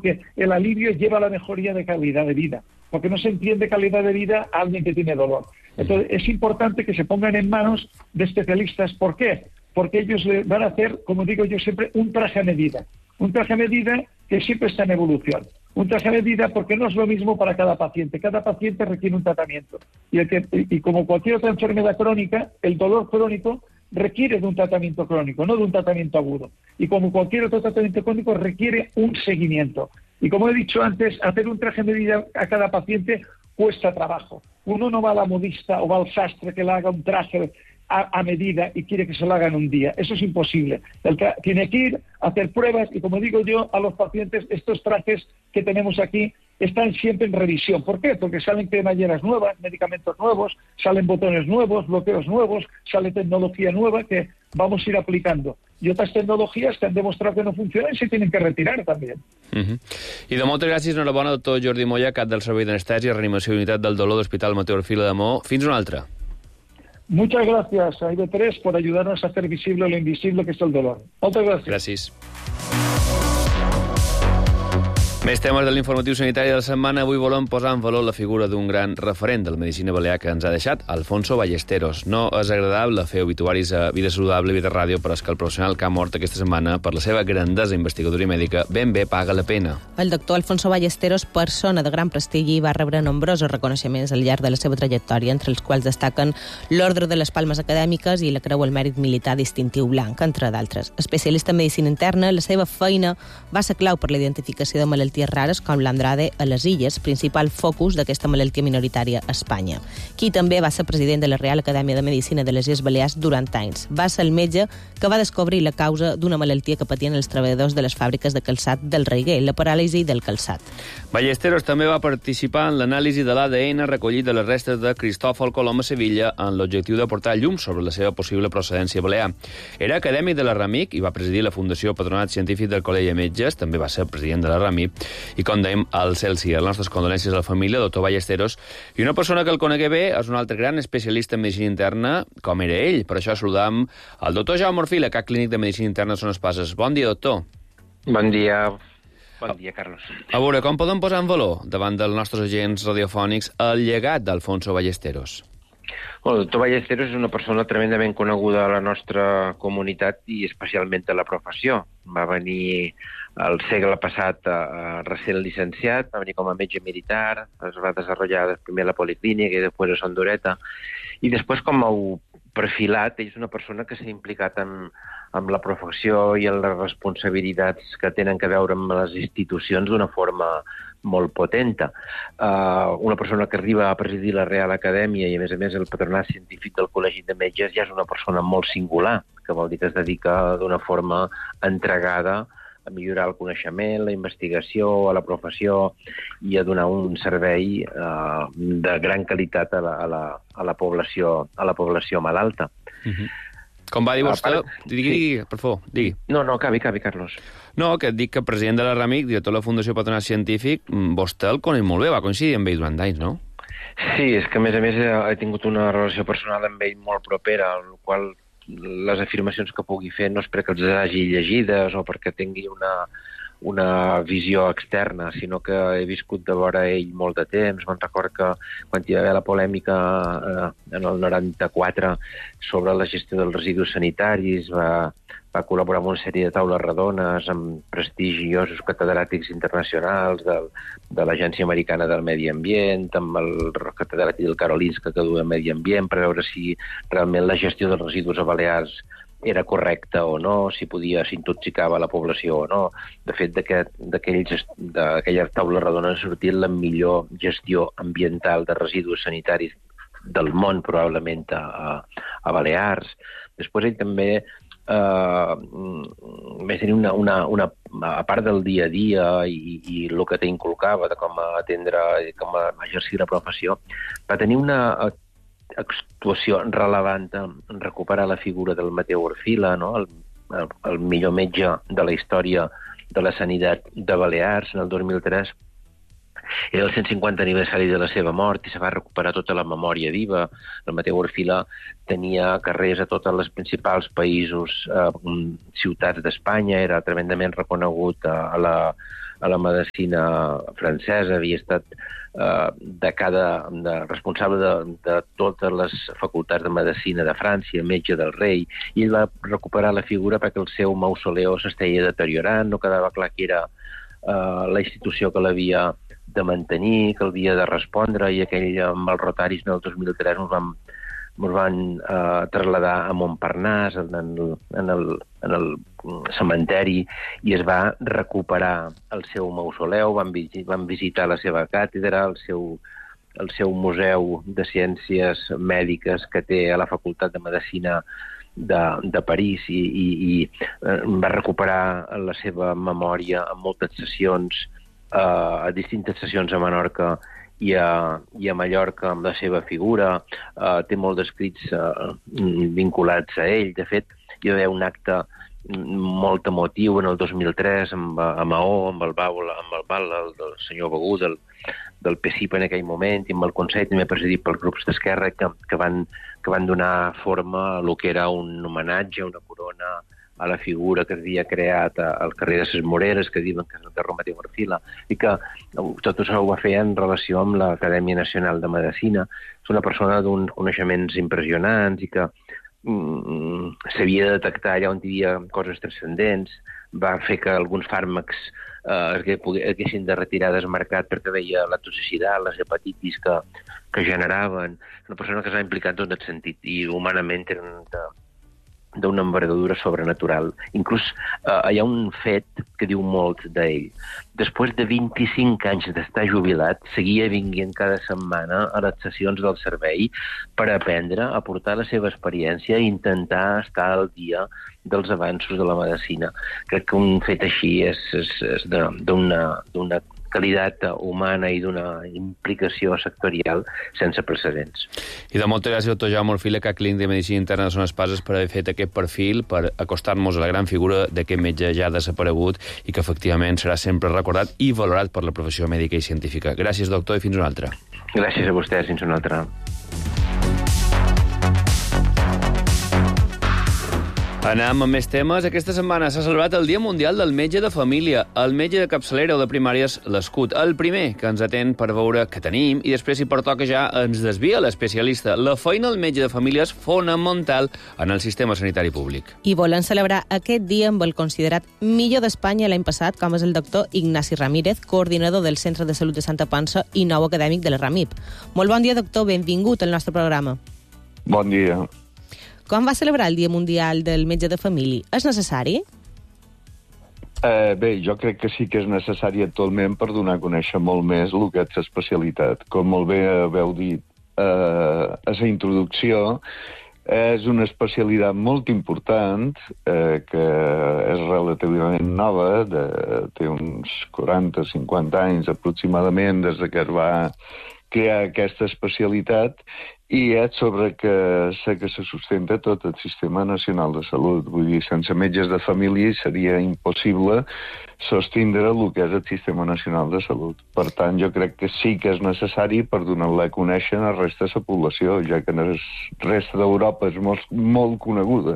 porque el alivio lleva a la mejoría de calidad de vida, porque no se entiende calidad de vida a alguien que tiene dolor. Entonces, es importante que se pongan en manos de especialistas. ¿Por qué? Porque ellos le van a hacer, como digo yo siempre, un traje a medida. Un traje a medida que siempre está en evolución. Un traje a medida porque no es lo mismo para cada paciente. Cada paciente requiere un tratamiento. Y como cualquier otra enfermedad crónica, el dolor crónico requiere de un tratamiento crónico, no de un tratamiento agudo. Y como cualquier otro tratamiento crónico, requiere un seguimiento. Y como he dicho antes, hacer un traje a medida a cada paciente cuesta trabajo. Uno no va a la modista o va al sastre que le haga un traje a medida y quiere que se lo haga en un día. Eso es imposible. Tiene que ir a hacer pruebas y, como digo yo, a los pacientes, estos trajes que tenemos aquí están siempre en revisión. ¿Por qué? Porque salen cremalleras nuevas, medicamentos nuevos, salen botones nuevos, bloqueos nuevos, sale tecnología nueva que vamos a ir aplicando. Y otras tecnologías que han demostrado que no funcionan y se tienen que retirar també. I de moltes gràcies, enhorabona, doctor Jordi Moya, cap del Servei d'Anestèsia i Reanimació i Unitat del Dolor d'Hospital Mateu Orfila de Maó. Fins una altra. Muchas gracias a IB3 por ayudarnos a hacer visible lo invisible que es el dolor. Muchas gracias. Gràcies. Més temes de l'informatiu sanitari de la setmana. Avui volem posar en valor la figura d'un gran referent de la medicina balear que ens ha deixat, Alfonso Ballesteros. No és agradable fer obituaris a Vida Saludable i Vida Ràdio, però és que el professional que ha mort aquesta setmana, per la seva grandesa investigadora i mèdica, ben bé paga la pena. El doctor Alfonso Ballesteros, persona de gran prestigi, va rebre nombrosos reconeixements al llarg de la seva trajectòria, entre els quals destaquen l'Ordre de les Palmes Acadèmiques i la Creu al Mèrit Militar Distintiu Blanc, entre d'altres. Especialista en medicina interna, la seva feina va ser clau per la identificació de malalties rares com l'Andrade a les Illes, principal focus d'aquesta malaltia minoritària a Espanya. Qui també va ser president de la Real Acadèmia de Medicina de les Illes Balears durant anys. Va ser el metge que va descobrir la causa d'una malaltia que patien els treballadors de les fàbriques de calçat del Reguer, la paràlisi del calçat. Ballesteros també va participar en l'anàlisi de l'ADN recollit de les restes de Cristòfol Colom a Sevilla en l'objectiu de portar llum sobre la seva possible procedència balear. Era acadèmic de la RAMIC i va presidir la Fundació Patronat Científic del Col·legi de Metges, també va ser president de la RAMIC, i com dèiem, al Celsius. Les nostres condolències a la família, doctor Ballesteros, i una persona que el conegué bé és un altre gran especialista en medicina interna, com era ell. Per això saludam el doctor Jaume Orfila, cap clínic de medicina interna de Son Espases. Bon dia, doctor. Bon dia. Bon dia, Carlos. A veure, com podem posar en valor, davant dels nostres agents radiofònics, el llegat d'Alfonso Ballesteros? El doctor Ballesteros és una persona tremendament coneguda a la nostra comunitat i especialment a la professió. Va venir el segle passat recent licenciat, va venir com a metge militar, es va desenvolupar primer a la Policlínica i després a Son Dureta, i després com a perfilat, ell és una persona que s'ha implicat amb la professió i en les responsabilitats que tenen a veure amb les institucions d'una forma molt potenta. Una persona que arriba a presidir la Real Acadèmia i, a més, el patronat científic del Col·legi de Metges ja és una persona molt singular, que vol dir que es dedica d'una forma entregada a millorar el coneixement, la investigació, a la professió i a donar un servei de gran qualitat a la població malalta. Com va dir vostè... Digui, per favor, digui. No, acabi, Carlos. No, que et dic que president de la RAMIC, director de la Fundació Patronat Científic, vostè el coneix molt bé, va coincidir amb ell durant anys, no? Sí, és que a més he tingut una relació personal amb ell molt propera, el qual les afirmacions que pugui fer no és perquè els hagi llegides o perquè tingui una visió externa, sinó que he viscut de vora ell molt de temps. Me'n record que quan hi va haver la polèmica en el 94 sobre la gestió dels residus sanitaris, va col·laborar amb una sèrie de taules redones amb prestigiosos catedràtics internacionals de l'Agència Americana del Medi Ambient, amb el catedràtic del Karolinska que duia Medi Ambient, per veure si realment la gestió dels residus a Balears era correcta o no, si s'intoxicava la població o no. De fet, d'aquella taula redona ha sortit la millor gestió ambiental de residus sanitaris del món, probablement, a Balears. Després ell també més tenir a part del dia a dia i el que t'inculcava de com atendre, com exercir la professió, va tenir una actuació rellevant en recuperar la figura del Mateu Orfila, no? El millor metge de la història de la sanitat de Balears en el 2003. Era el 150 aniversari de la seva mort i se va recuperar tota la memòria viva. El Mateu Orfila tenia carrers a tots els principals països, ciutats d'Espanya, era tremendament reconegut a a la medicina francesa, havia estat responsable de totes les facultats de medicina de França, metge del rei, i ell va recuperar la figura perquè el seu mausoleu s'esteia deteriorant, no quedava clar que era la institució que l'havia de mantenir, que l'havia de respondre, i amb els rotaris del 2003 ens van traslladar a Montparnasse, en el cementeri, i es va recuperar el seu mausoleu, van visitar la seva càtedra, el seu museu de ciències mèdiques que té a la Facultat de Medicina de París, i va recuperar la seva memòria en moltes sessions, a distintes sessions a Menorca i a Mallorca amb la seva figura. Té molts escrits vinculats a ell. De fet, hi va haver un acte molt emotiu en el 2003 a Maó, amb el bal del senyor Begú, del PSIP en aquell moment, i amb el Consell també presidit pels grups d'esquerra que van donar forma a el que era un homenatge, una corona a la figura que havia creat al carrer de ses Moreres, que diuen que és el carrer Mateu Arcila, i que tot això ho va fer en relació amb l'Acadèmia Nacional de Medicina. És una persona d'uns coneixements impressionants i que s'havia de detectar allà on hi havia coses transcendents, va fer que alguns fàrmacs haguessin de retirar desmarcat perquè veia la toxicitat, les hepatitis que generaven. Una persona que s'ha implicat en tot el sentit, i humanament era d'una envergadura sobrenatural. Inclús hi ha un fet que diu molt d'ell. Després de 25 anys d'estar jubilat, seguia vinguent cada setmana a les sessions del servei per aprendre, aportar la seva experiència i intentar estar al dia dels avanços de la medicina. Crec que un fet així és d'una qualitat humana i d'una implicació sectorial sense precedents. I de moltes gràcies, doctor Jaume Orfila, que a Clínic de Medicina Interna de Son Espases, per haver fet aquest perfil, per acostar-nos a la gran figura d'aquest metge ja desaparegut i que efectivament serà sempre recordat i valorat per la professió mèdica i científica. Gràcies, doctor, i fins una altra. Gràcies a vostès, fins una altra. Anem amb més temes. Aquesta setmana s'ha celebrat el Dia Mundial del Metge de Família. El metge de capçalera o de primària és l'escut, el primer que ens atén per veure què tenim i després, si pertoca, ja ens desvia l'especialista. La feina del metge de família és fonamental en el sistema sanitari públic. I volen celebrar aquest dia amb el considerat millor d'Espanya l'any passat, com és el doctor Ignasi Ramírez, coordinador del Centre de Salut de Santa Ponça i nou acadèmic de la RAMIP. Molt bon dia, doctor. Benvingut al nostre programa. Bon dia. Com va celebrar el Dia Mundial del Metge de Família? És necessari? Bé, jo crec que sí que és necessari actualment per donar a conèixer molt més el que és l'especialitat. Com molt bé haveu dit a la introducció, és una especialitat molt important, que és relativament nova, té uns 40-50 anys aproximadament des que es va crear aquesta especialitat, i és sobre que se sustenta tot el Sistema Nacional de Salut. Vull dir, sense metges de família seria impossible sostindre el que és el Sistema Nacional de Salut. Per tant, jo crec que sí que és necessari per donar-la a conèixer a la resta de la població, ja que la resta d'Europa és molt coneguda.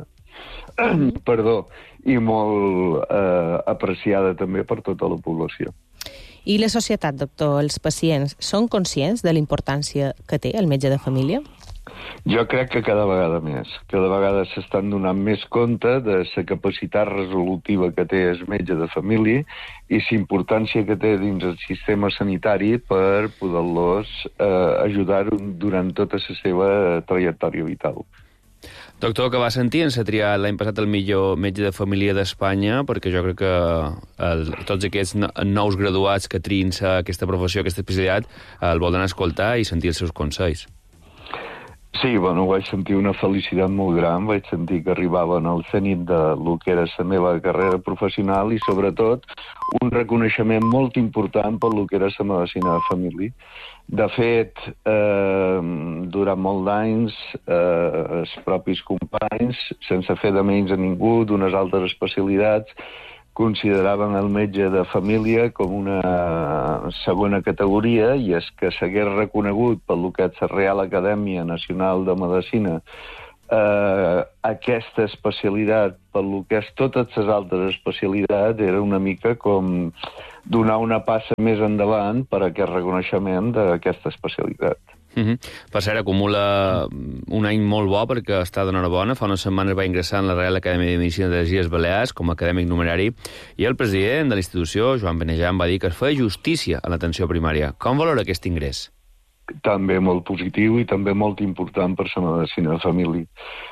I molt apreciada també per tota la població. I la societat, doctor, els pacients, són conscients de la importància que té el metge de família? Jo crec que cada vegada més. Cada vegada s'estan donant més compte de la capacitat resolutiva que té el metge de família i la importància que té dins el sistema sanitari per poder-los ajudar durant tota la seva trajectòria vital. Doctor, que va sentir en ser triat l'any passat el millor metge de família d'Espanya, perquè jo crec que tots aquests nous graduats que triïn aquesta professió, aquesta especialitat, el volen escoltar i sentir els seus consells. Sí, bueno, vaig sentir una felicitat molt gran, vaig sentir que arribaven al zenit de lo que era la meva carrera professional i, sobretot, un reconeixement molt important per lo que era la medicina de família. De fet, durant molts d'anys, els propis companys, sense fer de menys a ningú d'unes altres especialitats, consideraven el metge de família com una segona categoria, i és que s'hagués reconegut per lo que és la Real Acadèmia Nacional de Medicina aquesta especialitat, per lo que és totes les altres especialitats, era una mica com donar una passa més endavant per a aquest reconeixement d'aquesta especialitat. Per cert, acumula un any molt bo perquè està d'enhorabona. Fa unes setmanes va ingressar en la Real Acadèmia de Medicina de les Illes Balears com a acadèmic numerari i el president de la institució, Joan Benejan, va dir que es feia justícia a l'atenció primària. Com valora aquest ingrés? També molt positiu i també molt important per la medicina de família.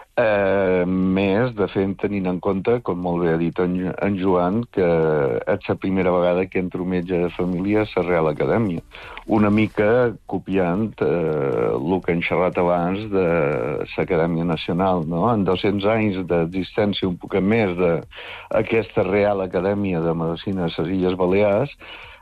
Més, de fet, tenint en compte, com molt bé ha dit en Joan, que és la primera vegada que entra un metge de família a la Real Acadèmia. Una mica copiant el que hem xerrat abans de l'Acadèmia Nacional, no? En 200 anys d'existència, un poc més d'aquesta Real Acadèmia de Medicina de les Illes Balears,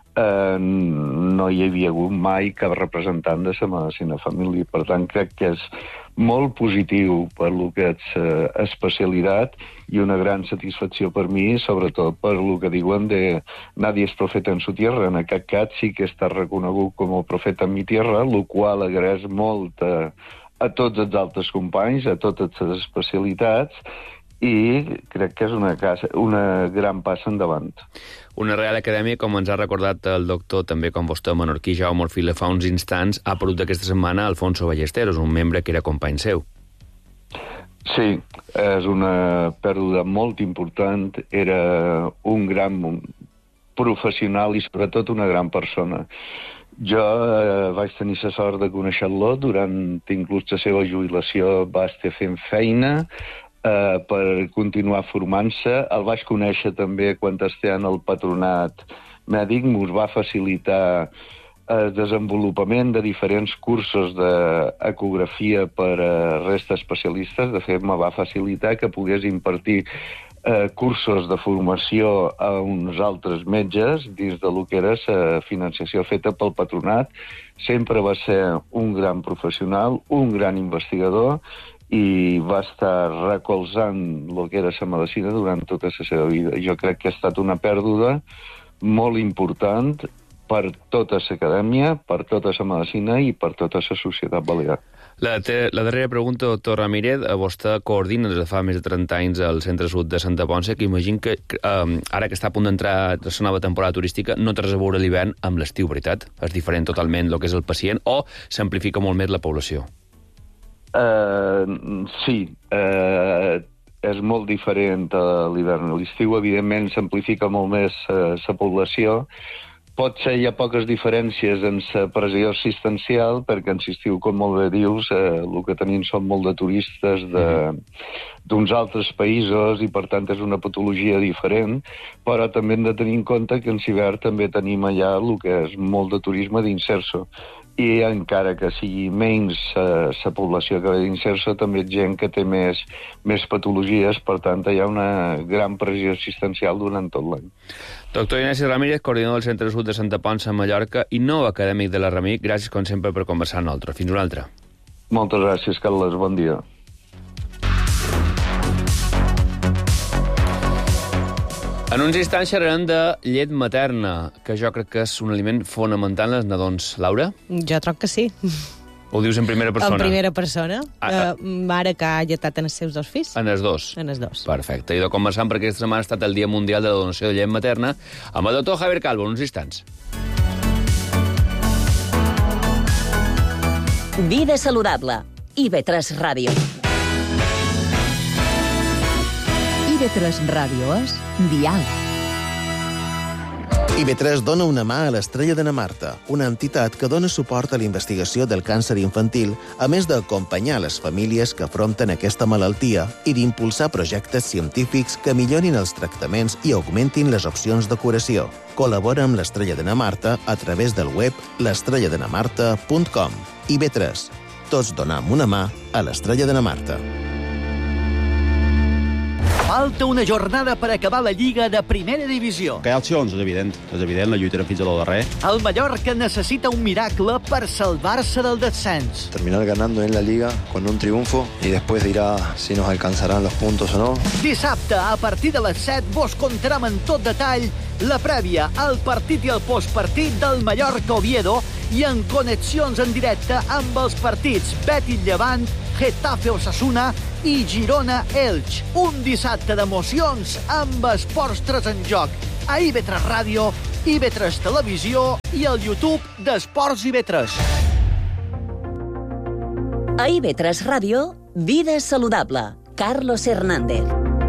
no hi havia hagut mai cap representant de la medicina de família. Per tant, crec que és molt positiu per lo que és especialitat i una gran satisfacció per mi, sobretot per lo que diuen de nadie es profeta en su tierra. En aquest cas sí que està reconegut com a profeta en mi tierra, el qual agraeix molt a tots els altres companys, a totes les especialitats, i crec que és una gran passa endavant. Una Real Acadèmia, com ens ha recordat el doctor, també com vostè, menorquí Jaume Orfila, fa uns instants, ha perdut aquesta setmana Alfonso Ballesteros, un membre que era company seu. Sí, és una pèrdua molt important. Era un gran professional i sobretot una gran persona. Jo vaig tenir la sort de conèixer-lo durant inclús la seva jubilació. Va estar fent feina per continuar formant-se. El vaig conèixer també quan estava en el patronat mèdic. Ens va facilitar el desenvolupament de diferents cursos d'ecografia per a resta especialistes. De fet, me va facilitar que pogués impartir cursos de formació a uns altres metges dins de lo que era la financiació feta pel patronat. Sempre va ser un gran professional, un gran investigador, i va estar recolzant el que era la medicina durant tota la seva vida. Jo crec que ha estat una pèrdua molt important per tota l'acadèmia, per tota la medicina i per tota la societat balear. La darrera pregunta, doctor Ramírez. Vostè coordina des de fa més de 30 anys al Centre Sud de Santa Ponça, que imagino que ara que està a punt d'entrar la nova temporada turística no té res a veure l'hivern amb l'estiu, veritat? És diferent totalment el que és el pacient o s'amplifica molt més la població? Sí, és molt diferent a l'hivern. A l'estiu, evidentment, s'amplifica molt més la població. Potser hi ha poques diferències en la pressió assistencial, perquè en l'estiu, com molt bé dius, el que tenim són molt de turistes d'uns altres països i, per tant, és una patologia diferent, però també hem de tenir en compte que en l'hivern també tenim allà el que és molt de turisme d'Inserso. I encara que sigui menys la població que ve d'Inserso, també és gent que té més patologies, per tant, hi ha una gran pressió assistencial durant tot l'any. Doctor Ignasi Ramírez, coordinador del Centre Sud de Santa Ponça a Mallorca i nou acadèmic de la RAMIC, gràcies, com sempre, per conversar amb nosaltres. Fins una altra. Moltes gràcies, Carles. Bon dia. En uns instants xerrarem de llet materna, que jo crec que és un aliment fonamental en els nadons. Laura? Jo troc que sí. Ho dius en primera persona? En primera persona. Mare que ha lletat en els seus dos fills. En els dos? En els dos. Perfecte. I de conversant, perquè aquesta setmana ha estat el Dia Mundial de la Donació de Llet Materna, amb el doctor Javier Calvo, en uns instants. Vida saludable. IB3 Ràdio. IB3 Ràdio és diàleg. IB3 dona una mà a l'Estrella de na Marta, una entitat que dona suport a la investigació del càncer infantil, a més d'acompanyar les famílies que afronten aquesta malaltia i d'impulsar projectes científics que millorin els tractaments i augmentin les opcions de curació. Col·labora amb l'Estrella de na Marta a través del web l'estrelladenamarta.com. IB3. Tots donem una mà a l'Estrella de na Marta. Falta una jornada per acabar la Lliga de Primera Divisió. Que hi ha opcions, és evident, la lluitarem fins a lo darrer. El Mallorca necessita un miracle per salvar-se del descens. Terminar ganando en la Liga con un triunfo y después dirá si nos alcanzarán los puntos o no. Dissabte, a partir de les 7, vos contarem en tot detall la prèvia, el partit i el postpartit del Mallorca-Oviedo i en connexions en directe amb els partits Betis-Llevant, Getafe-Osasuna i Girona-Elx. Un dissabte d'emocions amb Esports 3 en joc. A IB3 Ràdio, IB3 Televisió i el YouTube d'Esports IB3. A IB3 Ràdio, Vida Saludable. Carlos Hernández.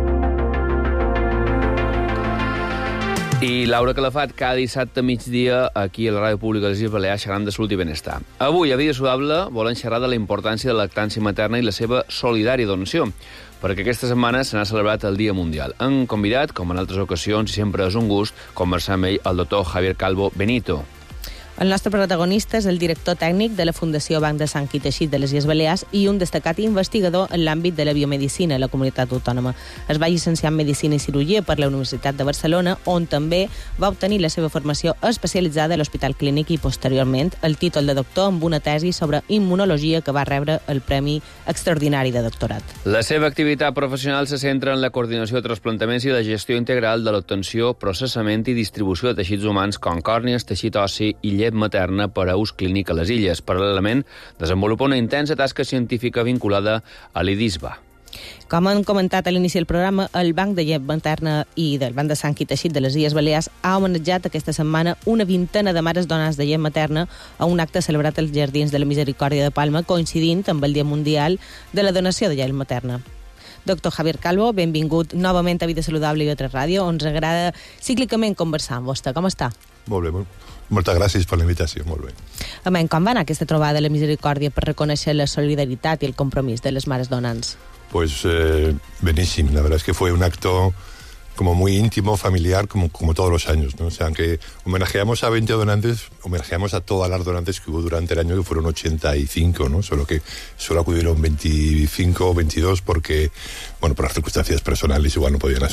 I Laura Calafat, cada dissabte a migdia, aquí a la Ràdio Pública de les Illes Balears, xerrant de salut i benestar. Avui, a Vida Saludable, volen xerrar de la importància de la lactància materna i la seva solidària donació, perquè aquesta setmana se n'ha celebrat el Dia Mundial. Han convidat, com en altres ocasions, i sempre és un gust, conversar amb ell, el doctor Javier Calvo Benito. El nostre protagonista és el director tècnic de la Fundació Banc de Sang i Teixit de les Illes Balears i un destacat investigador en l'àmbit de la biomedicina a la comunitat autònoma. Es va llicenciar en Medicina i Cirurgia per la Universitat de Barcelona, on també va obtenir la seva formació especialitzada a l'Hospital Clínic i, posteriorment, el títol de doctor amb una tesi sobre immunologia que va rebre el Premi Extraordinari de Doctorat. La seva activitat professional se centra en la coordinació de trasplantaments i la gestió integral de l'obtenció, processament i distribució de teixits humans com còrnies, teixit ossi i llet materna per a ús clínic a les illes. Paral·lelament, desenvolupa una intensa tasca científica vinculada a l'IDISBA. Com han comentat a l'inici del programa, el Banc de Llet Materna i del Banc de Sang i Teixit de les Illes Balears ha homenatjat aquesta setmana una vintena de mares donants de llet materna a un acte celebrat als Jardins de la Misericòrdia de Palma, coincidint amb el Dia Mundial de la Donació de Llet Materna. Doctor Javier Calvo, benvingut novament a Vida Saludable i a IB3 Ràdio, on ens agrada cíclicament conversar amb vostè. Com està? Molt bé, moltes gràcies per la invitació, molt bé. Amén, com va anar aquesta trobada de la Misericòrdia per reconèixer la solidaritat i el compromís de les mares donants? Pues buenísimo, la verdad es que fue un acto como muy íntimo, familiar, como todos los años, ¿no? O sea, aunque homenajeamos a 20 donantes, homenajeamos a todas las donantes que hubo durante el año, que fueron 85, ¿no? Solo que solo acudieron 25 o 22 porque, bueno, por las circunstancias personales igual no podían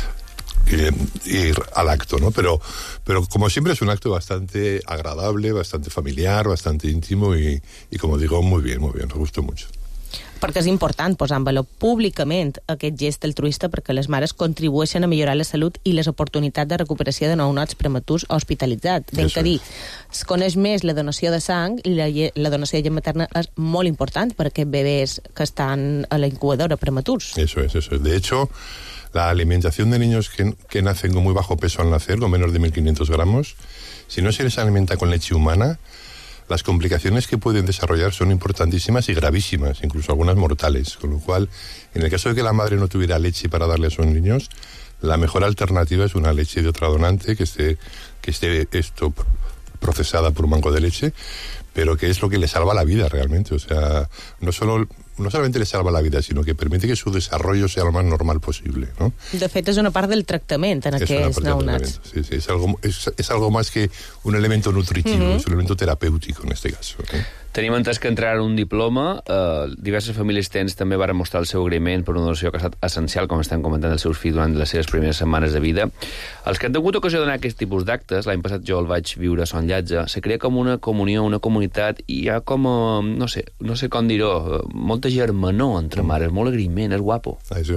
ir al acto, ¿no? Pero como siempre es un acto bastante agradable, bastante familiar, bastante íntimo y como digo, muy bien, nos gustó mucho. Perquè és important posar en valor públicament aquest gest altruista perquè les mares contribueixen a millorar la salut i les oportunitats de recuperació de nounots prematurs hospitalitzats. Ben que dir, es coneix més la donació de sang i la donació de llet materna és molt important per aquests bebès que estan a la incubadora prematurs. Eso es. De hecho, la alimentación de niños que nacen con muy bajo peso al nacer, con menos de 1.500 gramos, si no se les alimenta con leche humana, las complicaciones que pueden desarrollar son importantísimas y gravísimas, incluso algunas mortales. Con lo cual, en el caso de que la madre no tuviera leche para darle a sus niños, la mejor alternativa es una leche de otra donante que esté procesada por un banco de leche, pero que es lo que le salva la vida realmente. O sea, no solamente le salva la vida, sino que permite que su desarrollo sea lo más normal posible, ¿no? De fet, és una part del tractament en aquests nounats. Sí, es algo más que un elemento nutritivo, es un elemento terapéutico en este caso, ¿no? Tenim entès que entraran un diploma. Diverses famílies tens també van mostrar el seu agraïment per una donació que ha estat essencial, com estan comentant els seus fills durant les seves primeres setmanes de vida. Els que han tingut ocasió d'anar a aquest tipus d'actes, l'any passat jo el vaig viure a Son Llatge, se crea com una comunió, una comunitat, i hi ha com, no sé com dir-ho, molta germanor entre mares, molt agraïment, és guapo. Eso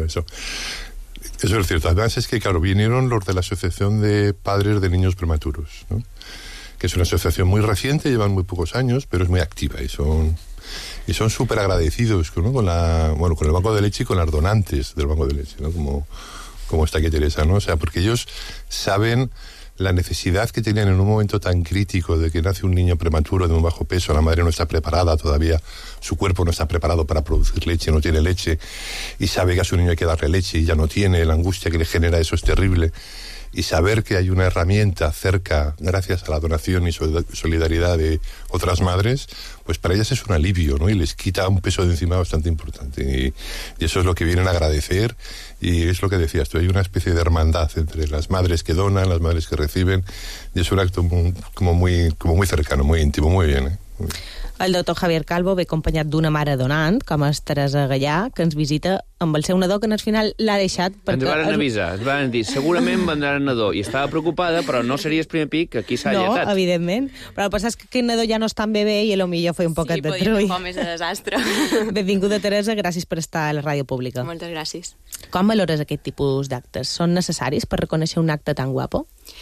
es cierto. Además es que, claro, vinieron los de la Asociación de Padres de Niños Prematuros, ¿no? Que es una asociación muy reciente, llevan muy pocos años, pero es muy activa y son súper agradecidos, ¿no? con el banco de leche y con las donantes del banco de leche, ¿no? Como está aquí Teresa, ¿no? O sea, porque ellos saben la necesidad que tenían en un momento tan crítico de que nace un niño prematuro de un bajo peso, la madre no está preparada todavía, su cuerpo no está preparado para producir leche, no tiene leche, y sabe que a su niño hay que darle leche y ya no tiene, la angustia que le genera eso es terrible. Y saber que hay una herramienta cerca, gracias a la donación y solidaridad de otras madres, pues para ellas es un alivio, ¿no? Y les quita un peso de encima bastante importante. Y eso es lo que vienen a agradecer. Y es lo que decías tú, hay una especie de hermandad entre las madres que donan, las madres que reciben. Y es un acto como muy cercano, muy íntimo, muy bien, ¿eh? El doctor Javier Calvo ve acompanyat d'una mare donant, com és Teresa Gallà, que ens visita amb el seu nadó, que al final l'ha deixat... Ens van avisar, ens van dir, segurament vendrà el nadó, i estava preocupada, però no seria el primer pic que aquí s'ha lletat. No, evidentment, però el que passa és que aquest nadó ja no és tan bebè i potser feia un poquet de trull. Sí, podria fer més de desastre. Benvinguda, Teresa, gràcies per estar a la ràdio pública. Moltes gràcies. Com valores aquest tipus d'actes? Són necessaris per reconèixer un acte tan guapo?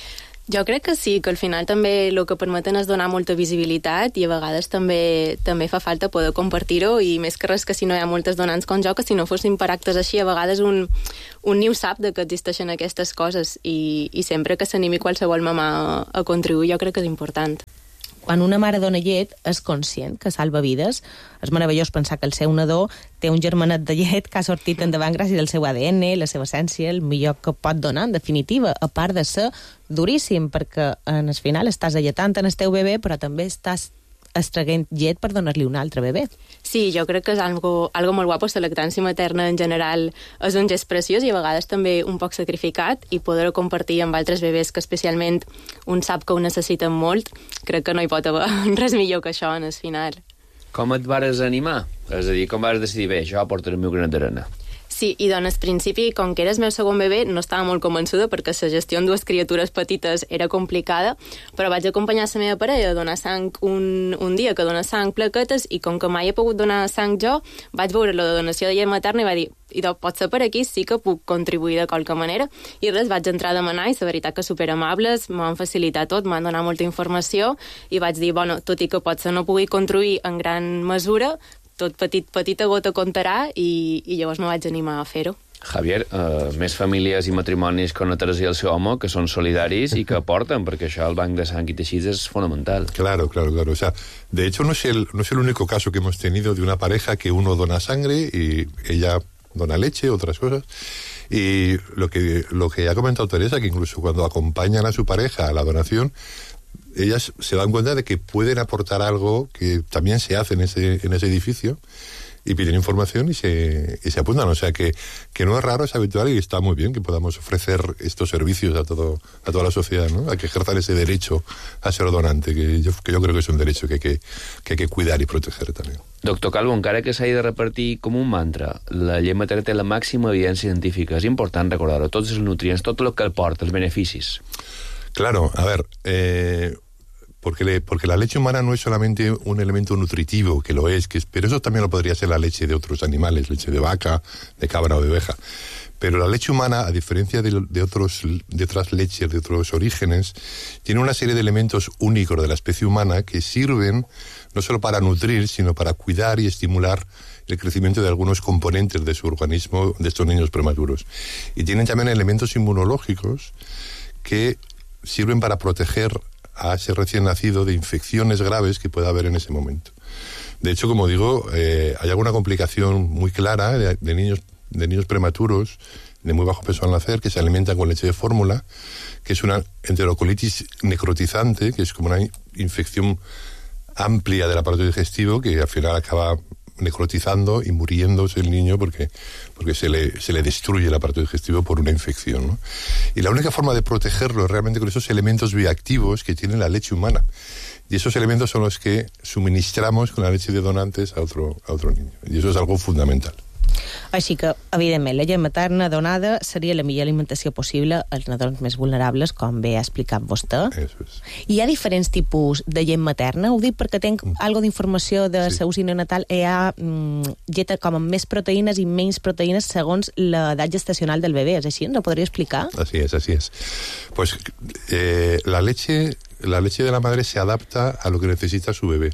Jo crec que sí, que al final també el que permeten és donar molta visibilitat i a vegades també fa falta poder compartir-ho, i més que res que si no hi ha moltes donants com jo, que si no fossin per actes així, a vegades un ni ho sap de que existeixen aquestes coses, i sempre que s'animi qualsevol mamà a contribuir jo crec que és important. Quan una mare dona llet, és conscient que salva vides. És meravellós pensar que el seu nadó té un germanet de llet que ha sortit endavant gràcies al seu ADN, la seva essència, el millor que pot donar, en definitiva, a part de ser duríssim, perquè en el final estàs alletant en el teu bebè, però també estàs extraient llet per donar-li un altre bebè. Sí, jo crec que és algo molt guapo. La lactància materna en general és un gest preciós i a vegades també un poc sacrificat, i poder-ho compartir amb altres bebès que especialment un sap que ho necessiten molt, crec que no hi pot haver res millor que això en el final. Com et vares animar? És a dir, com vas decidir, bé, jo aportaré el meu granet d'arena? Sí, i doncs al principi, com que era el meu segon bebè, no estava molt convençuda perquè la gestió amb dues criatures petites era complicada, però vaig acompanyar la meva parella a donar sang un dia que dona sang plaquetes, i com que mai he pogut donar sang jo, vaig veure la donació de llet materna i vaig dir, idò, pot ser per aquí, sí que puc contribuir de qualque manera, i res, vaig entrar a demanar, i la veritat que superamables, m'han facilitat tot, m'han donat molta informació, i vaig dir, bueno, tot i que potser no pugui contribuir en gran mesura, tot petita gota comptarà, i llavors me vaig animar a fer-ho. Javier, més famílies i matrimonis com la Teresa i el seu home, que són solidaris i que aporten, perquè això el banc de sang i teixits es fundamental. Claro. O sea, de hecho, no es el único caso que hemos tenido de una pareja que uno dona sangre y ella dona leche, otras cosas. Y lo que ha comentado Teresa, que incluso cuando acompañan a su pareja a la donación, ellas se dan cuenta de que pueden aportar algo que también se hace en ese edificio, y piden información y se apuntan. O sea que no es raro, es habitual, y está muy bien que podamos ofrecer estos servicios a toda la sociedad, ¿no? A que ejerzan ese derecho a ser donante, que yo creo que es un derecho que hay que cuidar y proteger también. Doctor Calvo, encara que s'hagi de repartir com un mantra, la llet materna té la màxima evidència científica. És important recordar-ho, tots els nutrients, tot el que aporta, els beneficis. Claro, a ver, porque la leche humana no es solamente un elemento nutritivo, que lo es, pero eso también lo podría ser la leche de otros animales, leche de vaca, de cabra o de oveja. Pero la leche humana, a diferencia de otras leches, de otros orígenes, tiene una serie de elementos únicos de la especie humana que sirven no solo para nutrir, sino para cuidar y estimular el crecimiento de algunos componentes de su organismo, de estos niños prematuros. Y tienen también elementos inmunológicos que sirven para proteger a ese recién nacido de infecciones graves que pueda haber en ese momento. De hecho, como digo, hay alguna complicación muy clara de niños prematuros de muy bajo peso al nacer que se alimentan con leche de fórmula, que es una enterocolitis necrotizante, que es como una infección amplia del aparato digestivo que al final acaba necrotizando y muriéndose el niño porque se le destruye el aparato digestivo por una infección, ¿no? Y la única forma de protegerlo es realmente con esos elementos bioactivos que tiene la leche humana. Y esos elementos son los que suministramos con la leche de donantes a otro niño. Y eso es algo fundamental. Així que, evidentment, la llet materna donada seria la millor alimentació possible als nadons més vulnerables, com bé ha explicat vostè. Eso es. Hi ha diferents tipus de llet materna? Ho dic perquè tenc algo d'informació de la usina natal. Hi ha llet com amb més proteïnes i menys proteïnes segons l'edat gestacional del bebè. És així? ¿Ens ho podria explicar? Así es. Pues la leche de la madre se adapta a lo que necesita su bebé.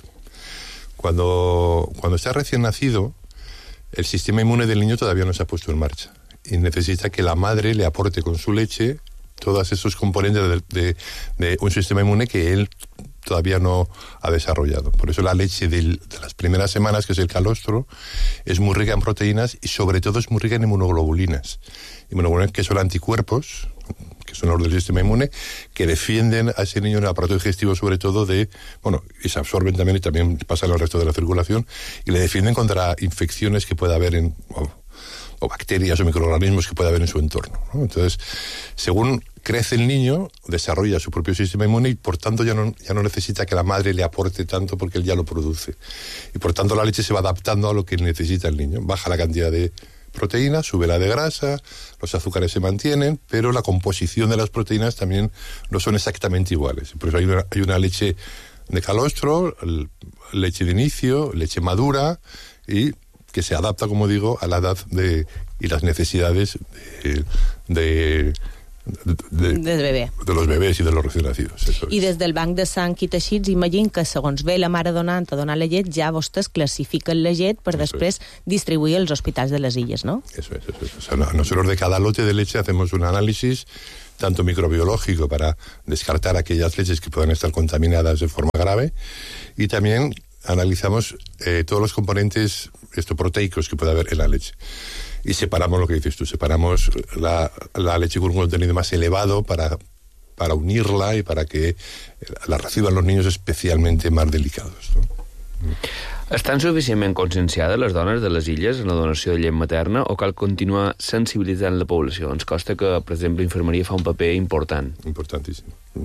Cuando está recién nacido, el sistema inmune del niño todavía no se ha puesto en marcha y necesita que la madre le aporte con su leche todos esos componentes de un sistema inmune que él todavía no ha desarrollado. Por eso la leche de las primeras semanas, que es el calostro, es muy rica en proteínas y sobre todo es muy rica en inmunoglobulinas. Inmunoglobulinas que son anticuerpos, que son los del sistema inmune, que defienden a ese niño en el aparato digestivo sobre todo y se absorben también y también pasan al resto de la circulación, y le defienden contra infecciones que pueda haber o bacterias o microorganismos que pueda haber en su entorno, ¿no? Entonces, según crece el niño, desarrolla su propio sistema inmune y por tanto ya no necesita que la madre le aporte tanto porque él ya lo produce. Y por tanto la leche se va adaptando a lo que necesita el niño. Baja la cantidad de proteínas, sube la de grasa, los azúcares se mantienen, pero la composición de las proteínas también no son exactamente iguales. Por eso hay una leche de calostro, leche de inicio, leche madura, y que se adapta, como digo, a la edad y las necesidades de de los bebés y de los recién nacidos. I des del banc de sang i teixits, imagino que segons ve la mare donant a donar la llet, ja vostès classifiquen la llet per després distribuir als hospitals de les illes, ¿no? Eso es. O sea, nosotros de cada lote de leche hacemos un análisis tanto microbiológico para descartar aquellas leches que puedan estar contaminadas de forma grave, y también analizamos todos los componentes proteicos que puede haber en la leche. Y separamos lo que dices tú, separamos la leche con un contenido más elevado para unirla y para que la reciban los niños especialmente más delicados, ¿no? Estan suficientment conscienciades les dones de les illes en la donació de llet materna o cal continuar sensibilitzant la població? Ens costa que, per exemple, infermería fa un paper important. Importantísimo.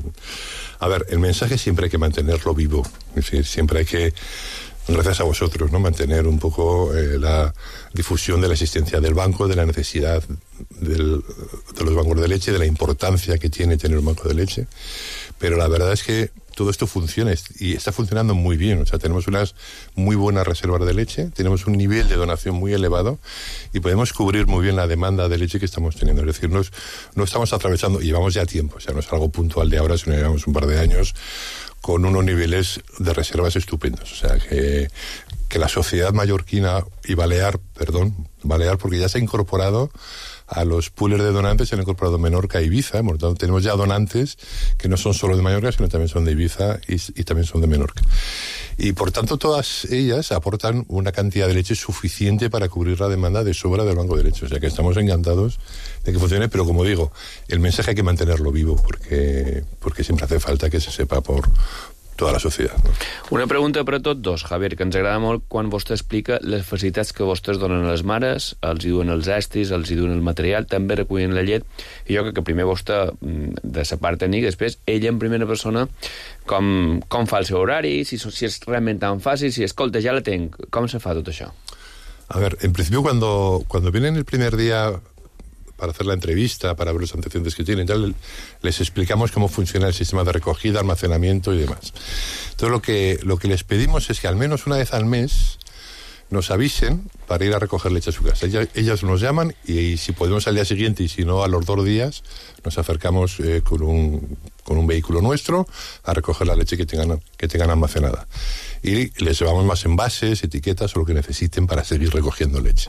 A ver, el mensaje siempre hay que mantenerlo vivo. Es decir, siempre hay que, gracias a vosotros, ¿no?, mantener un poco la difusión de la existencia del banco, de la necesidad de los bancos de leche, de la importancia que tiene tener un banco de leche. Pero la verdad es que todo esto funciona y está funcionando muy bien. O sea, tenemos unas muy buenas reservas de leche, tenemos un nivel de donación muy elevado y podemos cubrir muy bien la demanda de leche que estamos teniendo. Es decir, no estamos atravesando, y llevamos ya tiempo, o sea, no es algo puntual de ahora, sino llevamos un par de años con unos niveles de reservas estupendos. O sea, que la sociedad mallorquina y Balear, porque ya se ha incorporado a los poolers de donantes, se han incorporado Menorca y Ibiza. Por lo tanto, tenemos ya donantes que no son solo de Mallorca, sino también son de Ibiza y también son de Menorca. Y por tanto, todas ellas aportan una cantidad de leche suficiente para cubrir la demanda de sobra del banco de leche. O sea que estamos encantados de que funcione, pero como digo, el mensaje hay que mantenerlo vivo, porque siempre hace falta que se sepa por tota la societat. No? Una pregunta per a tots dos, Javier, que ens agrada molt quan vostè explica les facilitats que vostès donen a les mares, els hi duen els estris, els hi duen el material, també recullen la llet, i jo crec que primer vostè, de sa part tècnica, després ella en primera persona, com fa el seu horari, si és realment tan fàcil, si escolta, ja la tenc, com se fa tot això? A ver, en principio cuando vienen el primer día para hacer la entrevista, para ver los antecedentes que tienen, ya les explicamos cómo funciona el sistema de recogida, almacenamiento y demás. Entonces lo que les pedimos es que al menos una vez al mes nos avisen para ir a recoger leche a su casa. Ellas nos llaman y si podemos al día siguiente y si no a los 2 días nos acercamos con un vehículo nuestro a recoger la leche que tengan almacenada. Y les llevamos más envases, etiquetas o lo que necesiten para seguir recogiendo leche.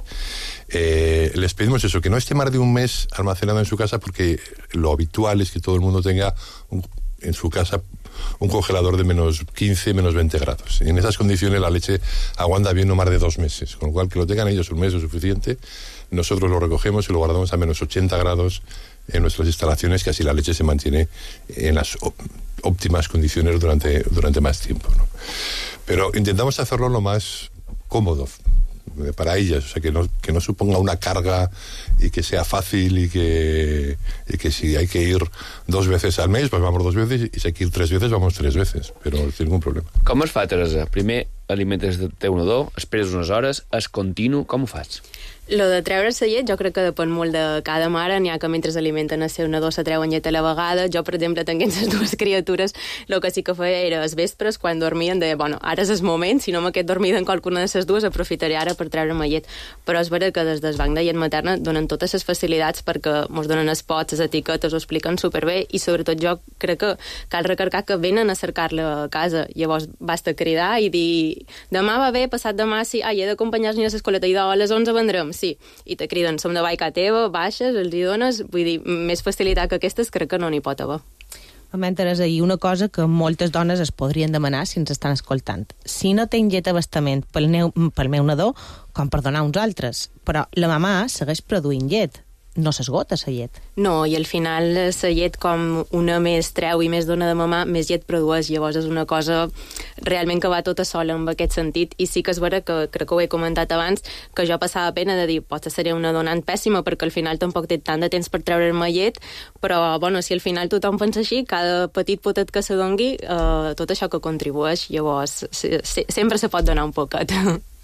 Les pedimos eso, que no esté más de un mes almacenado en su casa, porque lo habitual es que todo el mundo tenga en su casa un congelador de menos 15, menos 20 grados. Y en esas condiciones la leche aguanta bien no más de 2 meses, con lo cual que lo tengan ellos un mes es suficiente. Nosotros lo recogemos y lo guardamos a menos 80 grados en nuestras instalaciones, que así la leche se mantiene en las óptimas condiciones durante más tiempo, ¿no? Pero intentamos hacerlo lo más cómodo para ellas, o sea, que no suponga una carga y que sea fácil y que si hay que ir 2 veces al mes, pues vamos 2 veces, y si hay que ir 3 veces, vamos 3 veces, però sin ningún problema. Com es fa, Teresa? Primer alimentes de teu nadó, esperes unes hores, és continu, com ho fas? Lo de treure la llet jo crec que depèn molt de cada mare. N'hi ha que mentre alimenten el seu nadó se treuen llet a la vegada. Jo, per exemple, tenint les 2 criatures, el que sí que feia era els vespres, quan dormien, de, bueno, ara és el moment, si no m'he quedat dormida en qualcuna de les 2, aprofitaré ara per treure'm llet. Però és vera que des del banc de llet materna donen totes les facilitats perquè ens donen els pots, les etiquetes, ho expliquen superbé, i sobretot jo crec que cal recargar que venen a cercar-la a casa. Llavors basta cridar i dir demà va bé, passat demà sí, he d'acompanyar els nens a l'escoleta, i a les 11 vendrem, sí, i te criden, som de Baica teva, baixes, els hi dones, vull dir, més facilitat que aquestes crec que no n'hi pot haver. Teresa, i una cosa que moltes dones es podrien demanar si ens estan escoltant. Si no tinc llet a abastament pel meu nadó, com per donar uns altres, però la mamà segueix produint llet. No s'esgota la llet. No, i al final la llet, com una més treu i més dona de mamà, més llet produeix. Llavors és una cosa realment que va tota sola en aquest sentit, i sí que és vera que crec que ho he comentat abans, que jo passava pena de dir, potser seré una donant pèssima perquè al final tampoc té tant de temps per treure'm llet, però bueno, si al final tothom pensa així, cada petit potet que se dongui, tot això que contribueix, llavors sempre se pot donar un poquet.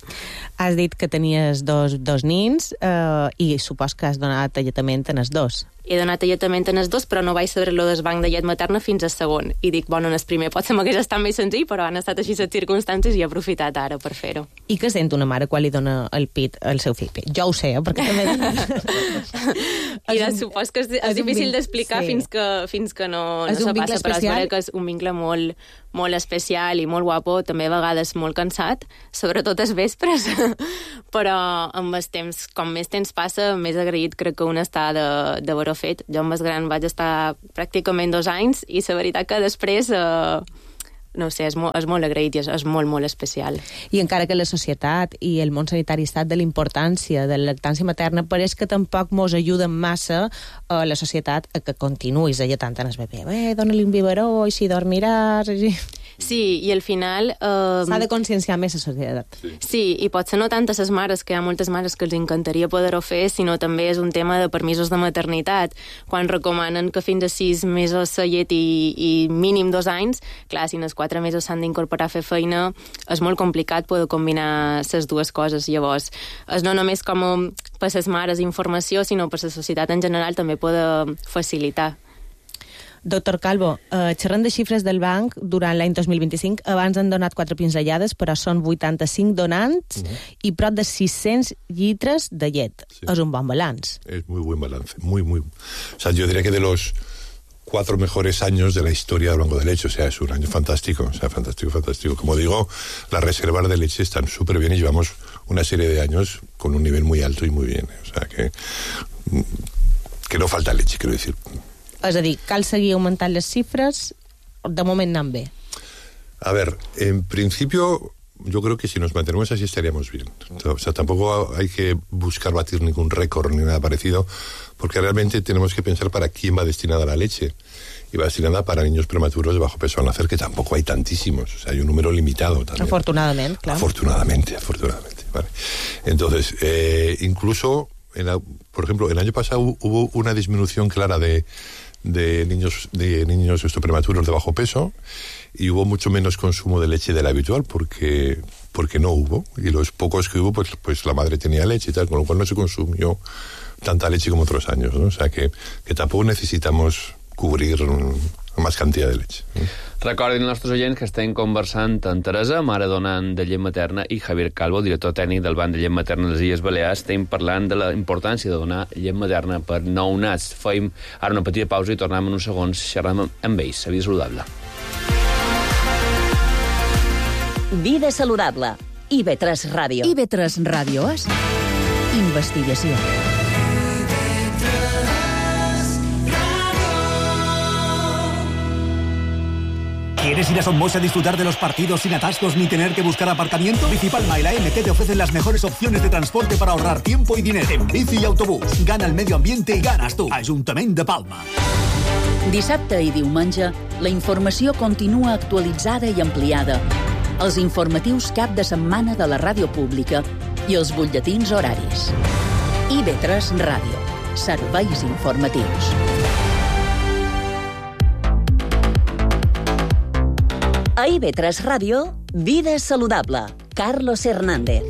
Has dit que tenies dos nins i supos que has donat alletament en els dos. He donat alletament en els dos, però no vaig saber lo del banc de llet materna fins al segon. I dic, bueno, en el primer potser m'hagués estat més senzill, però han estat així les circumstàncies i he aprofitat ara per fer-ho. I què sent una mare quan li dona el pit al seu fill? Jo ho sé, perquè també... Supos que és difícil d'explicar fins que no se passa, però és vera que és un vincle molt especial i molt guapo, també a vegades molt cansat, sobretot els vespres, però amb el temps, com més temps passa, més agraït crec que un està d'haver-ho fet. Jo amb el gran vaig estar pràcticament 2 anys i la veritat que després no sé, és molt agraït i és molt, molt especial. I encara que la societat i el món sanitari estat de la importància de la lactància materna, pareix que tampoc mos ajuden massa a la societat a que continuïs alletant en el bebè. Dóna-li un biberó, així dormiràs... Així. Sí, i al final... S'ha de conscienciar més la societat. Sí, i potser no tant a les mares, que hi ha moltes mares que els encantaria poder-ho fer, sinó també és un tema de permisos de maternitat. Quan recomanen que fins a 6 mesos la llet i mínim 2 anys, clar, si en els 4 mesos s'han d'incorporar a fer feina, és molt complicat poder combinar les dues coses. Llavors, és no només com per les mares informació, sinó per la societat en general també poder facilitar. Doctor Calvo, xerrant de xifres del banc, durant l'any 2025, abans han donat 4 pinzellades, però són 85 donants i prop de 600 litres de llet. Sí. És un bon balanç. Es muy buen balance, muy. O sea, yo diría que de los 4 mejores años de la historia del Banco de Leche, o sea, es un año fantástico, fantástico. Como digo, las reservas de leche están súper bien y llevamos una serie de años con un nivel muy alto y muy bien. O sea, que no falta leche, quiero decir. És a dir, cal seguir augmentant les xifres, de moment anant bé. A ver, en principio, yo creo que si nos mantenemos así estaríamos bien. O sea, tampoco hay que buscar batir ningún récord ni nada parecido, porque realmente tenemos que pensar para quién va destinada la leche. Y va destinada para niños prematuros de bajo peso al nacer, que tampoco hay tantísimos. O sea, hay un número limitado también. Afortunadamente, claro. Afortunadamente, vale. Entonces, incluso, por ejemplo, el año pasado hubo una disminución clara de niños prematuros de bajo peso y hubo mucho menos consumo de leche del habitual porque no hubo, y los pocos que hubo pues la madre tenía leche y tal, con lo cual no se consumió tanta leche como otros años, ¿no? O sea que tampoco necesitamos cubrir más cantidad de leche. Recordin als nostres oients que estem conversant amb Teresa, mare donant de llet materna, i Javier Calvo, director tècnic del Banc de Llet Materna de les Illes Balears. Estem parlant de la importància de donar llet materna per nounats. Fem ara una petita pausa i tornem en uns segons xerrant amb ells. Vida saludable. Vida saludable. IB3 Ràdio. IB3 Ràdio és investigació. ¿Quieres ir a Somos a disfrutar de los partidos sin atascos ni tener que buscar aparcamiento? Bicipalma y la MT te ofrecen las mejores opciones de transporte para ahorrar tiempo y dinero. En bici y autobús. Gana el medio ambiente y ganas tú. Ajuntament de Palma. Dissabte i diumenge, la informació continua actualitzada i ampliada. Els informatius cap de setmana de la ràdio pública i els butlletins horaris. IB3 Ràdio. Serveis informatius. A IB3 Ràdio, Vida saludable. Carlos Hernández.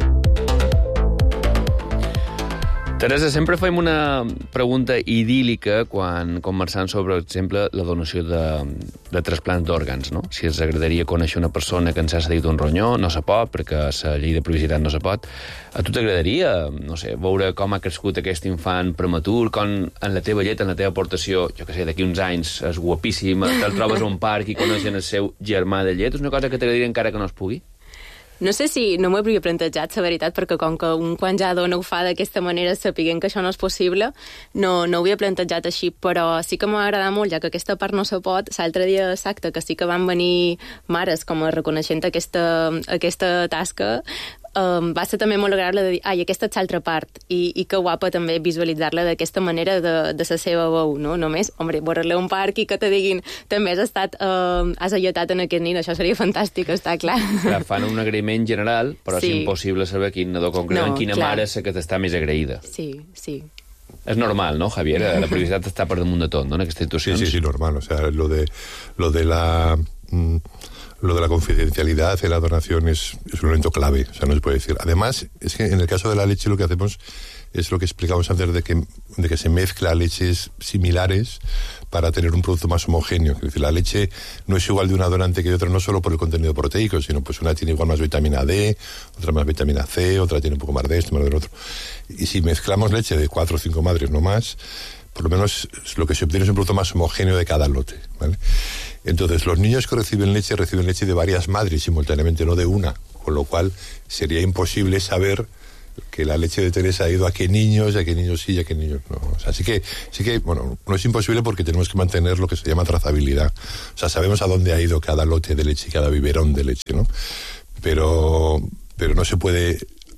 Teresa, sempre fem una pregunta idíl·lica quan conversant sobre, per exemple, la donació de trasplants d'òrgans, no? Si ens agradaria conèixer una persona que ens ha cedit un ronyó, no se pot, perquè la llei de privacitat no se pot. A tu t'agradaria, no sé, veure com ha crescut aquest infant prematur, com en la teva llet, en la teva aportació, jo què sé, d'aquí uns anys és guapíssim, te'l trobes a un parc i coneixen el seu germà de llet, és una cosa que t'agradaria encara que no es pugui? No sé si no m'ho havia plantejat, la veritat, perquè com que un quan ja dona ho fa d'aquesta manera, sapiguent que això no és possible, no ho havia plantejat així, però sí que m'ha agradat molt, ja que aquesta part no se pot. L'altre dia exacte, que sí que van venir mares com a reconeixent aquesta tasca, va ser també molt agradable de dir, aquesta és l'altra part, i que guapa també visualitzar-la d'aquesta manera de la seva veu, no? Només, veure-la a un parc i que te diguin també has alletat en aquest nin, això seria fantàstic, està clar. Clar, fan un agraïment general, però és impossible saber quin nadó concret, en quina mare és que t'està més agraïda. Sí. És normal, ¿no, Javier? La privacitat està per damunt de tot, no?, en aquestes situacions. Sí, normal. O sea, lo de lo de la confidencialidad de la donación es un elemento clave, o sea, no se puede decir. Además, es que en el caso de la leche lo que hacemos es lo que explicamos antes de que se mezcla leches similares para tener un producto más homogéneo. Es decir, la leche no es igual de una donante que de otra, no solo por el contenido proteico, sino pues una tiene igual más vitamina D, otra más vitamina C, otra tiene un poco más de esto, más del otro. Y si mezclamos leche de 4 o 5 madres, no más, por lo menos lo que se obtiene es un producto más homogéneo de cada lote, ¿vale? Entonces, los niños que reciben leche de varias madres simultáneamente, no de una, con lo cual sería imposible saber que la leche de Teresa ha ido a qué niños sí y a qué niños no. O sea, sí que, bueno, no es imposible porque tenemos que mantener lo que se llama trazabilidad. O sea, sabemos a dónde ha ido cada lote de leche y cada biberón de leche, ¿no? Pero no se puede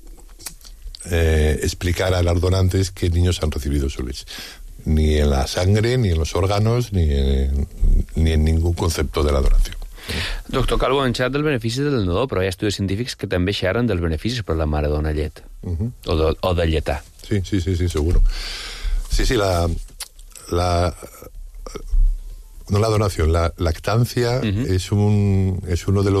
explicar a los donantes qué niños han recibido su leche. Ni en la sangre, ni en los órganos, ni en ningún concepto de la donación. Doctor Calvo, hem xerrat dels beneficis del nadó, però hi ha estudis científics que també xerren dels beneficis per la mare dona llet. O de lletar. Sí, seguro. Sí, no la donación, la lactancia es uno de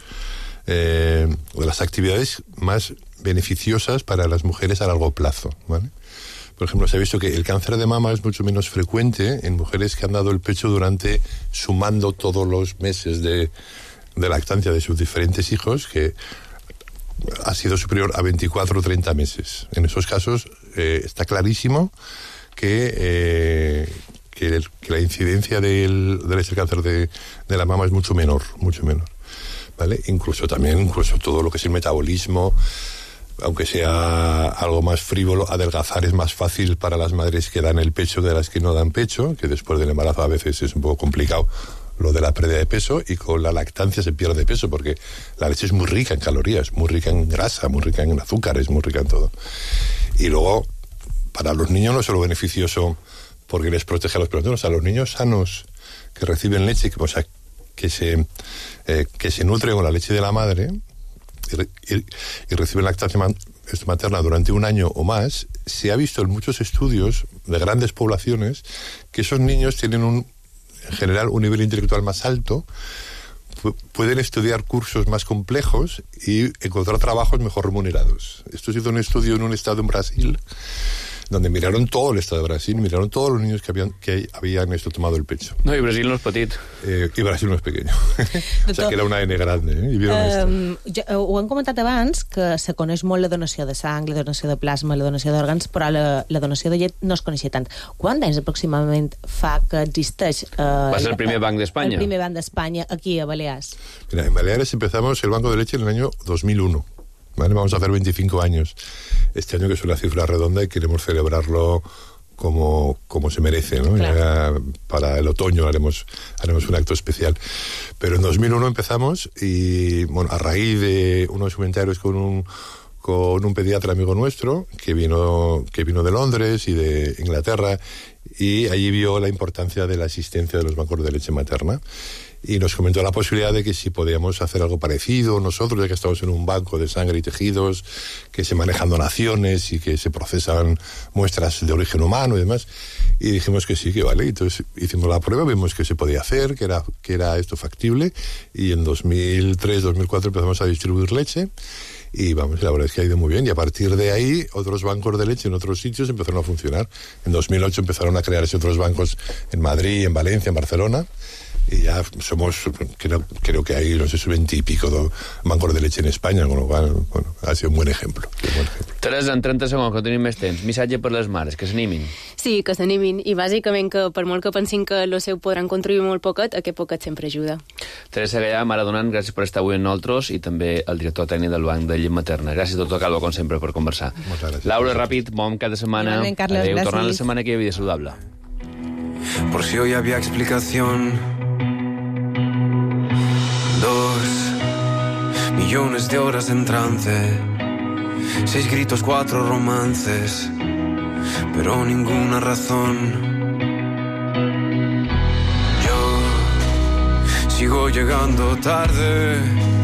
las actividades más beneficiosas para las mujeres a largo plazo, ¿vale? Por ejemplo, se ha visto que el cáncer de mama es mucho menos frecuente en mujeres que han dado el pecho sumando todos los meses de lactancia de sus diferentes hijos, que ha sido superior a 24 o 30 meses. En esos casos está clarísimo que la incidencia del cáncer de la mama es mucho menor, ¿vale? Incluso todo lo que es el metabolismo. Aunque sea algo más frívolo, adelgazar es más fácil para las madres que dan el pecho que las que no dan pecho, que después del embarazo a veces es un poco complicado lo de la pérdida de peso, y con la lactancia se pierde peso porque la leche es muy rica en calorías, muy rica en grasa, muy rica en azúcares, muy rica en todo. Y luego, para los niños no es solo beneficioso porque les protege a los prematuros, a los niños sanos que reciben leche, que se nutren con la leche de la madre y reciben lactancia materna durante un año o más, se ha visto en muchos estudios de grandes poblaciones que esos niños tienen en general un nivel intelectual más alto, pueden estudiar cursos más complejos y encontrar trabajos mejor remunerados. Esto se hizo un estudio en un estado en Brasil, donde miraron todo el estado de Brasil, miraron todos los niños que habían tomado el pecho. No, i Brasil no és petit. I Brasil no és pequeño. O sea, que era una N grande, i vieron esto. Ho hem comentat abans, que se coneix molt la donació de sang, la donació de plasma, la donació d'òrgans, però la donació de llet no es coneixia tant. Quant d'anys aproximadament fa que existeix... Va ser el primer banc d'Espanya. El primer banc d'Espanya, aquí a Balears. Mira, en Baleares empezamos el banco de leche en el año 2001. ¿Vale? Vamos a hacer 25 años este año, que es una cifra redonda y queremos celebrarlo como se merece, ¿no? Claro. Para el otoño haremos un acto especial. Pero en 2001 empezamos y, bueno, a raíz de unos comentarios con un pediatra amigo nuestro que vino de Londres y de Inglaterra, y allí vio la importancia de la asistencia de los bancos de leche materna. Y nos comentó la posibilidad de que si podíamos hacer algo parecido nosotros, ya que estamos en un banco de sangre y tejidos, que se manejan donaciones y que se procesan muestras de origen humano y demás. Y dijimos que sí, que vale. Entonces hicimos la prueba, vimos que se podía hacer, que era esto factible. Y en 2003, 2004 empezamos a distribuir leche. Y vamos, la verdad es que ha ido muy bien. Y a partir de ahí, otros bancos de leche en otros sitios empezaron a funcionar. En 2008 empezaron a crearse otros bancos en Madrid, en Valencia, en Barcelona. Y ya somos, creo que hay, no sé, 20 y pico de bancos de leche en Espanya, con lo cual, bueno, ha sido un buen ejemplo. Teresa, en 30 segons, que tenim més temps, missatge per les mares, que s'animin. Sí, que s'animin, i bàsicament que per molt que pensin que el seu podran contribuir molt poquet, aquest poquet sempre ajuda. Teresa Gallà, mare donant, gràcies per estar avui amb nosaltres, i també el director tècnic del Banc de Llet Materna. Gràcies, doctor Calvo, com sempre, per conversar. Moltes gràcies. Laura, ràpid, bon cada setmana. Carles, adéu, gràcies. tornant la setmana que hi ha Vida Saludable. Por si hoy había explicación. 2 millones de horas en trance, 6 gritos, 4 romances, pero ninguna razón. Yo sigo llegando tarde